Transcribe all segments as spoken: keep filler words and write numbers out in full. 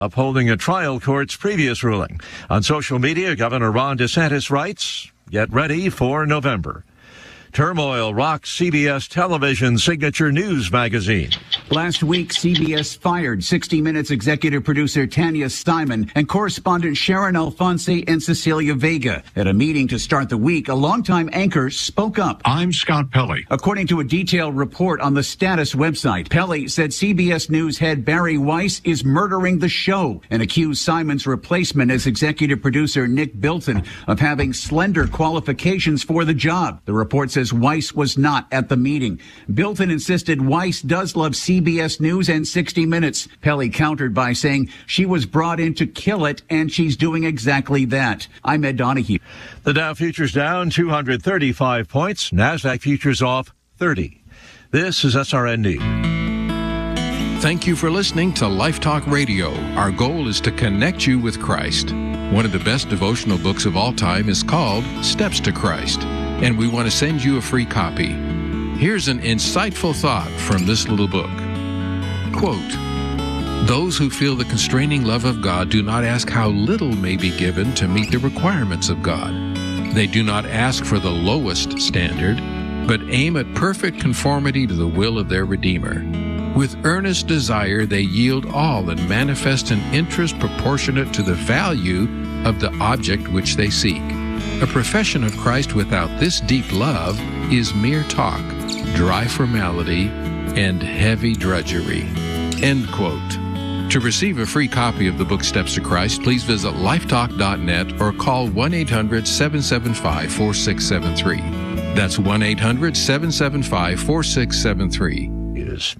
upholding a trial court's previous ruling. On social media, Governor Ron DeSantis writes, "Get ready for November." Turmoil rocks C B S television signature news magazine. Last week, C B S fired sixty minutes executive producer Tanya Steinman and correspondent Sharon Alfonsi and Cecilia Vega. At a meeting to start the week, a longtime anchor spoke up. I'm Scott Pelley. According to a detailed report on the Status website, Pelley said C B S News head Barry Weiss is murdering the show and accused Simon's replacement as executive producer Nick Bilton of having slender qualifications for the job. The report says Weiss was not at the meeting. Bilton insisted Weiss does love C B S News and sixty minutes. Pelley countered by saying she was brought in to kill it, and she's doing exactly that. I'm Ed Donahue. The Dow futures down two hundred thirty-five points. NASDAQ futures off thirty. This is S R N News. Thank you for listening to Life Talk Radio. Our goal is to connect you with Christ. One of the best devotional books of all time is called Steps to Christ, and we want to send you a free copy. Here's an insightful thought from this little book. Quote, "Those who feel the constraining love of God do not ask how little may be given to meet the requirements of God. They do not ask for the lowest standard, but aim at perfect conformity to the will of their Redeemer. With earnest desire, they yield all and manifest an interest proportionate to the value of the object which they seek. A profession of Christ without this deep love is mere talk, dry formality, and heavy drudgery." End quote. To receive a free copy of the book Steps to Christ, please visit lifetalk dot net or call one eight hundred seven seven five four six seven three. That's one eight hundred seven seven five four six seven three. Yes.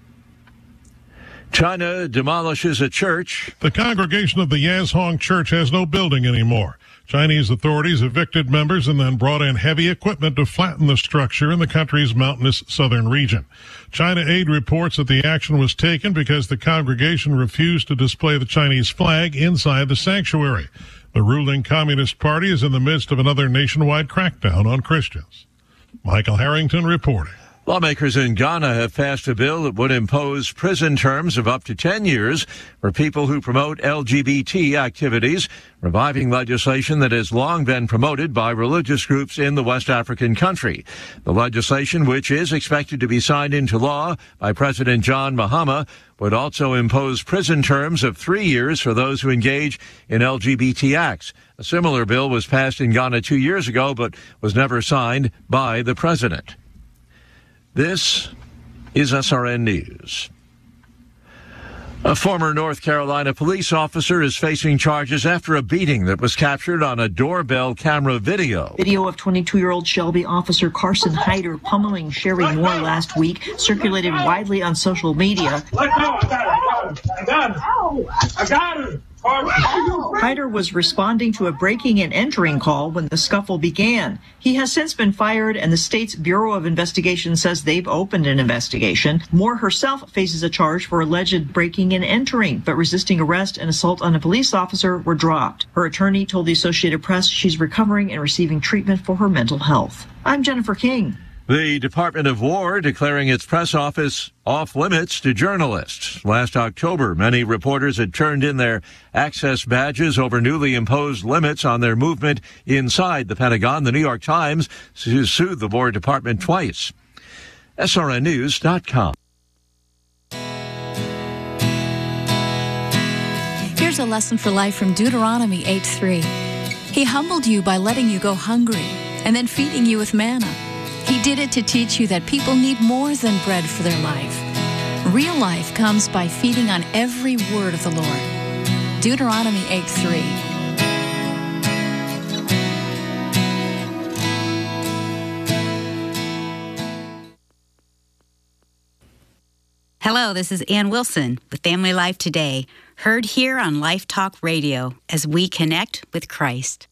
China demolishes a church. The congregation of the Yazhong Church has no building anymore. Chinese authorities evicted members and then brought in heavy equipment to flatten the structure in the country's mountainous southern region. China Aid reports that the action was taken because the congregation refused to display the Chinese flag inside the sanctuary. The ruling Communist Party is in the midst of another nationwide crackdown on Christians. Michael Harrington reporting. Lawmakers in Ghana have passed a bill that would impose prison terms of up to ten years for people who promote L G B T activities, reviving legislation that has long been promoted by religious groups in the West African country. The legislation, which is expected to be signed into law by President John Mahama, would also impose prison terms of three years for those who engage in L G B T acts. A similar bill was passed in Ghana two years ago, but was never signed by the president. This is S R N News. A former North Carolina police officer is facing charges after a beating that was captured on a doorbell camera video. Video of twenty-two-year-old Shelby officer Carson Hyder pummeling Sherry Moore last week circulated widely on social media. Let go! I got him! I got him! I got him! Hyder was responding to a breaking and entering call when the scuffle began. He has since been fired, and the state's Bureau of Investigation says they've opened an investigation. Moore herself faces a charge for alleged breaking and entering, but resisting arrest and assault on a police officer were dropped. Her attorney told the Associated Press she's recovering and receiving treatment for her mental health. I'm Jennifer King. The Department of War declaring its press office off limits to journalists. Last October, many reporters had turned in their access badges over newly imposed limits on their movement inside the Pentagon. The New York Times sued the War Department twice. S R N news dot com. Here's a lesson for life from Deuteronomy eight three. He humbled you by letting you go hungry and then feeding you with manna. He did it to teach you that people need more than bread for their life. Real life comes by feeding on every word of the Lord. Deuteronomy eight three. Hello, this is Ann Wilson with Family Life Today, heard here on Life Talk Radio as we connect with Christ.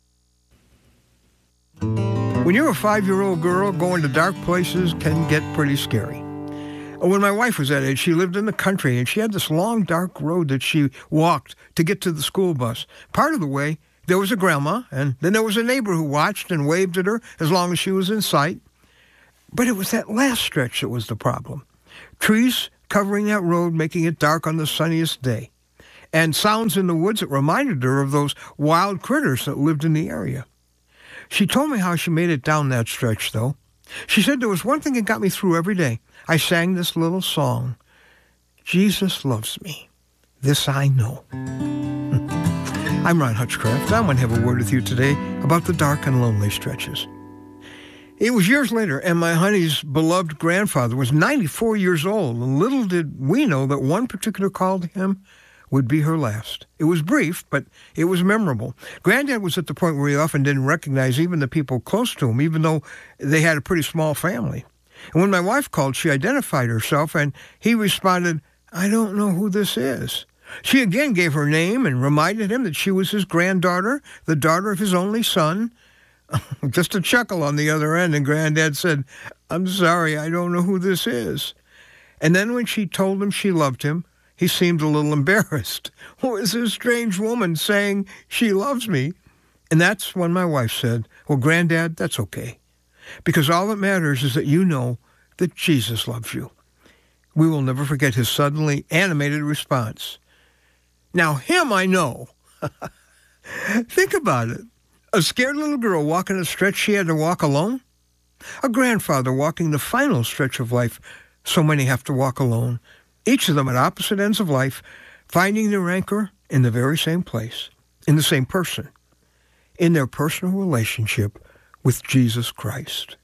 When you're a five-year-old girl, going to dark places can get pretty scary. When my wife was that age, she lived in the country, and she had this long, dark road that she walked to get to the school bus. Part of the way, there was a grandma, and then there was a neighbor who watched and waved at her as long as she was in sight. But it was that last stretch that was the problem. Trees covering that road, making it dark on the sunniest day. and sounds in the woods that reminded her of those wild critters that lived in the area. She told me how she made it down that stretch, though. She said there was one thing that got me through every day. I sang this little song, Jesus loves me. This I know. I'm Ron Hutchcraft. I want to have a word with you today about the dark and lonely stretches. It was years later, and my honey's beloved grandfather was ninety-four years old, and little did we know that one particular call to him would be her last. It was brief, but it was memorable. Granddad was at the point where he often didn't recognize even the people close to him, even though they had a pretty small family. And when my wife called, she identified herself, and he responded, I don't know who this is. She again gave her name and reminded him that she was his granddaughter, the daughter of his only son. Just a chuckle on the other end, and Granddad said, I'm sorry, I don't know who this is. And then when she told him she loved him, he seemed a little embarrassed. Who is this strange woman saying she loves me? And that's when my wife said, well, Granddad, that's okay. Because all that matters is that you know that Jesus loves you. We will never forget his suddenly animated response. Now, him I know. Think about it. A scared little girl walking a stretch she had to walk alone? A grandfather walking the final stretch of life so many have to walk alone. Each of them at opposite ends of life, finding their anchor in the very same place, in the same person, in their personal relationship with Jesus Christ.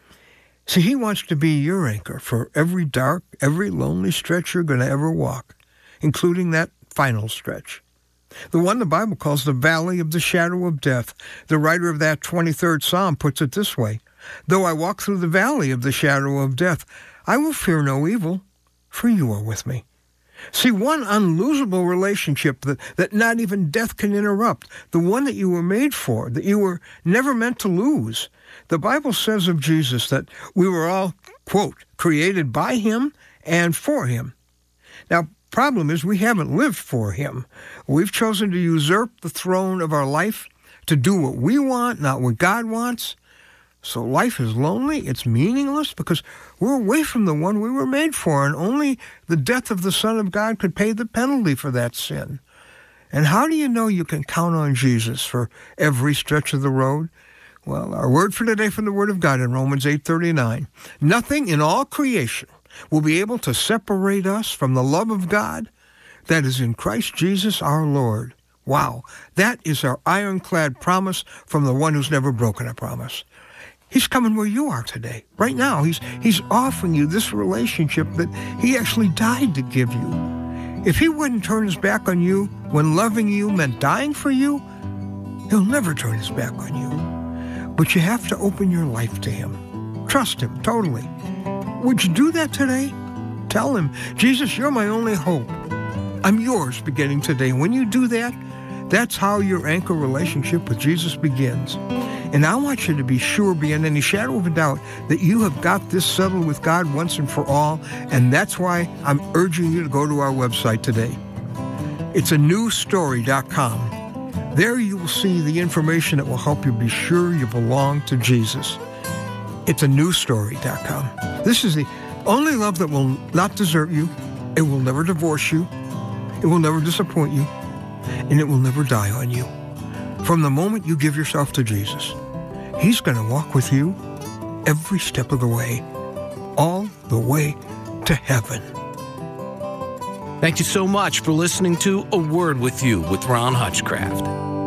See, he wants to be your anchor for every dark, every lonely stretch you're going to ever walk, including that final stretch. The one the Bible calls the valley of the shadow of death. The writer of that twenty-third Psalm puts it this way, though I walk through the valley of the shadow of death, I will fear no evil, for you are with me. See, one unlosable relationship that, that not even death can interrupt, the one that you were made for, that you were never meant to lose. The Bible says of Jesus that we were all, quote, created by him and for him. Now, problem is we haven't lived for him. We've chosen to usurp the throne of our life, to do what we want, not what God wants. So life is lonely, it's meaningless, because we're away from the one we were made for, and only the death of the Son of God could pay the penalty for that sin. And how do you know you can count on Jesus for every stretch of the road? Well, our word for today from the Word of God in Romans eight thirty-nine. Nothing in all creation will be able to separate us from the love of God that is in Christ Jesus our Lord. Wow, that is our ironclad promise from the one who's never broken a promise. He's coming where you are today. Right now, he's, he's offering you this relationship that he actually died to give you. If he wouldn't turn his back on you when loving you meant dying for you, he'll never turn his back on you. But you have to open your life to him. Trust him totally. Would you do that today? Tell him, Jesus, you're my only hope. I'm yours beginning today. When you do that, that's how your anchor relationship with Jesus begins. And I want you to be sure beyond any shadow of a doubt that you have got this settled with God once and for all. And that's why I'm urging you to go to our website today. It's a new story dot com. There you will see the information that will help you be sure you belong to Jesus. It's a new story dot com. This is the only love that will not desert you. It will never divorce you. It will never disappoint you. And it will never die on you. From the moment you give yourself to Jesus, he's going to walk with you every step of the way, all the way to heaven. Thank you so much for listening to A Word With You with Ron Hutchcraft.